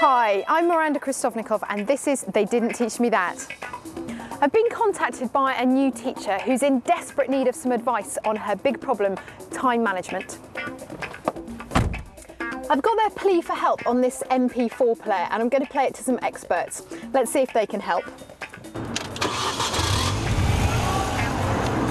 Hi, I'm Miranda Kristovnikov and this is They Didn't Teach Me That. I've been contacted by a new teacher who's in desperate need of some advice on her big problem, time management. I've got their plea for help on this MP4 player and I'm going to play it to some experts. Let's see if they can help.